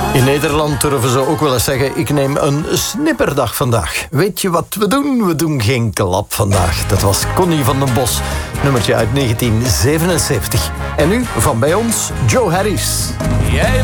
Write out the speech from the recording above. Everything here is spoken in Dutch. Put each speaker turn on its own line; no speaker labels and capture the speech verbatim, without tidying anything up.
In Nederland durven ze ook wel eens zeggen, ik neem een snipperdag vandaag. Weet je wat we doen? We doen geen klap vandaag. Dat was Connie van den Bos, nummertje uit negentien zevenenzeventig. En nu, van bij ons, Joe Harris.